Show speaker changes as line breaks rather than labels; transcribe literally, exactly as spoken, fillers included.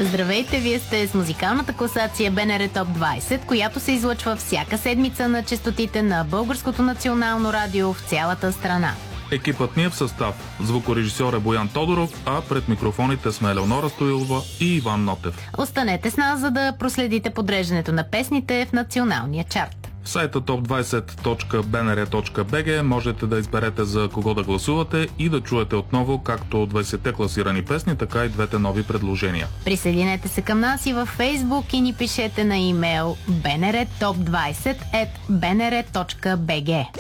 Здравейте, вие сте с музикалната класация БНР Топ двайсет, която се излъчва всяка седмица на честотите на Българското национално радио в цялата страна.
Екипът ни е в състав. Звукорежисьор е Боян Тодоров, а пред микрофоните сме Елеонора Стоилова и Иван Нотев.
Останете с нас, за да проследите подреждането на песните в националния чарт.
В сайта топ двайсет точка б н р точка б г можете да изберете за кого да гласувате и да чуете отново както двайсетте класирани песни, така и двете нови предложения.
Присъединете се към нас и във Фейсбук и ни пишете на имейл б н р топ двайсет ет б н р точка б г.